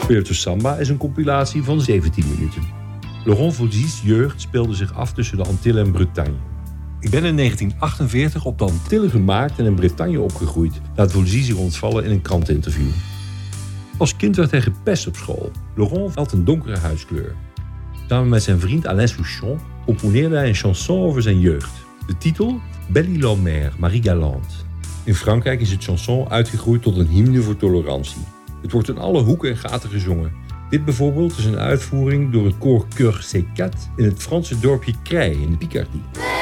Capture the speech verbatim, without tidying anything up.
Puerto Samba is een compilatie van zeventien minuten. Laurent Voulzy's jeugd speelde zich af tussen de Antilles en Bretagne. Ik ben in negentien achtenveertig op de Antillen gemaakt en in Bretagne opgegroeid, laat Voulzy zich ontvallen in een kranteninterview. Als kind werd hij gepest op school. Laurent had een donkere huidskleur. Samen met zijn vriend Alain Souchon componeerde hij een chanson over zijn jeugd. De titel? Belle-Île-en-Mer, Marie Galante. In Frankrijk is het chanson uitgegroeid tot een hymne voor tolerantie. Het wordt in alle hoeken en gaten gezongen. Dit bijvoorbeeld is een uitvoering door het koor Chœur C quatre in het Franse dorpje Creil in de Picardie.